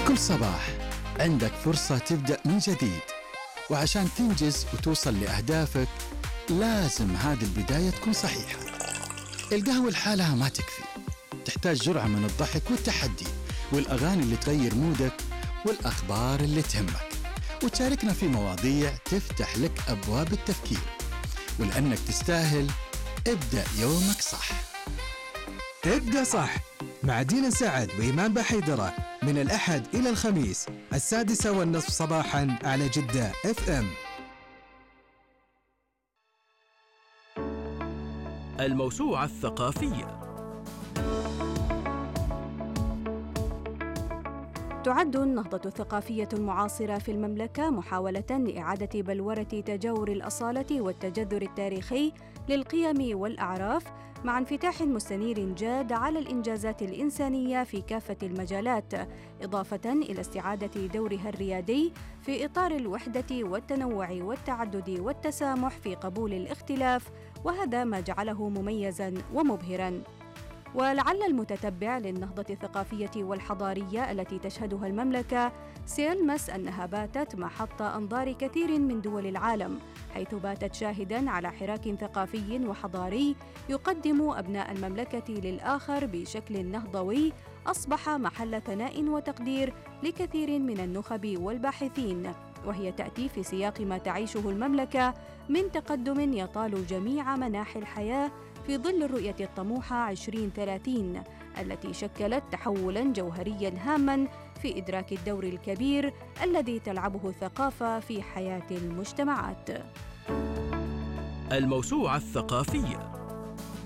كل صباح عندك فرصة تبدأ من جديد، وعشان تنجز وتوصل لأهدافك لازم هذه البداية تكون صحيحة. القهوة لحالها ما تكفي، تحتاج جرعة من الضحك والتحدي والأغاني اللي تغير مودك والأخبار اللي تهمك، وتشاركنا في مواضيع تفتح لك أبواب التفكير. ولأنك تستاهل، ابدأ يومك صح. ابدأ صح مع دينا سعد وإيمان بحيدرة من الأحد إلى الخميس 6:30 صباحا على جدة FM. الموسوعة الثقافية. تعد النهضة الثقافية المعاصرة في المملكة محاولة لإعادة بلورة تجاور الأصالة والتجذر التاريخي للقيم والأعراف، مع انفتاح مستنير جاد على الإنجازات الإنسانية في كافة المجالات، إضافة إلى استعادة دورها الريادي في إطار الوحدة والتنوع والتعدد والتسامح في قبول الاختلاف، وهذا ما جعله مميزاً ومبهراً. ولعل المتتبع للنهضة الثقافية والحضارية التي تشهدها المملكة سيلمس أنها باتت محط أنظار كثير من دول العالم، حيث باتت شاهداً على حراك ثقافي وحضاري يقدم أبناء المملكة للآخر بشكل نهضوي أصبح محل ثناء وتقدير لكثير من النخب والباحثين، وهي تأتي في سياق ما تعيشه المملكة من تقدم يطال جميع مناحي الحياة في ظل الرؤية الطموحة 2030 التي شكلت تحولاً جوهرياً هاماً في إدراك الدور الكبير الذي تلعبه الثقافة في حياة المجتمعات. الموسوعة الثقافية.